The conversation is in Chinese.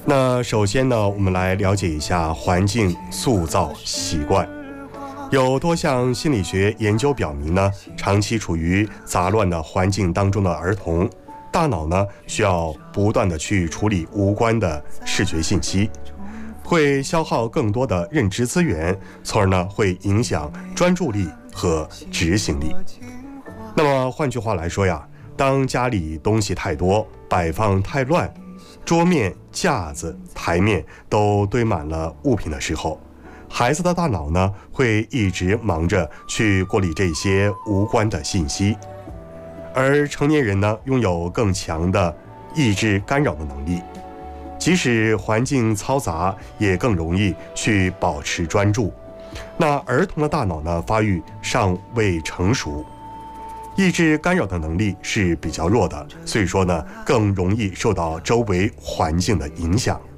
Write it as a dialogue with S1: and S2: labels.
S1: 那首先呢，我们来了解一下环境塑造习惯。有多项心理学研究表明呢，长期处于杂乱的环境当中的儿童，大脑呢需要不断的去处理无关的视觉信息，会消耗更多的认知资源，从而呢会影响专注力和执行力。那么换句话来说呀，当家里东西太多，摆放太乱，桌面、架子、台面都堆满了物品的时候，孩子的大脑呢会一直忙着去过滤这些无关的信息，而成年人呢拥有更强的抑制干扰的能力，即使环境嘈杂，也更容易去保持专注。那儿童的大脑呢发育尚未成熟，抑制干扰的能力是比较弱的，所以说呢更容易受到周围环境的影响。